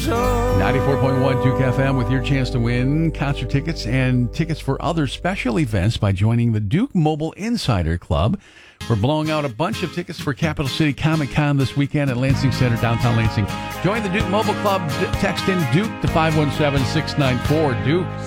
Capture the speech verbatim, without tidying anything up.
ninety-four point one Duke F M with your chance to win concert tickets and tickets for other special events by joining the Duke Mobile Insider Club. We're blowing out a bunch of tickets for Capital City Comic Con this weekend at Lansing Center, downtown Lansing. Join the Duke Mobile Club. Text in Duke to five one seven, six nine four Duke.